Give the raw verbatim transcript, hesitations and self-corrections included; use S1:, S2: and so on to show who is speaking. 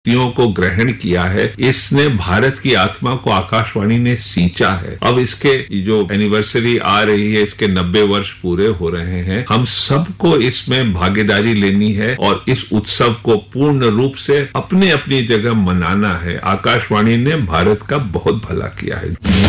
S1: को ग्रहण किया है। इसने भारत की आत्मा को आकाशवाणी ने सींचा है। अब इसके जो एनिवर्सरी आ रही है, इसके नब्बे वर्ष पूरे हो रहे हैं। हम सबको इसमें भागीदारी लेनी है और इस उत्सव को पूर्ण रूप से अपने अपनी जगह मनाना है। आकाशवाणी ने भारत का बहुत भला किया है।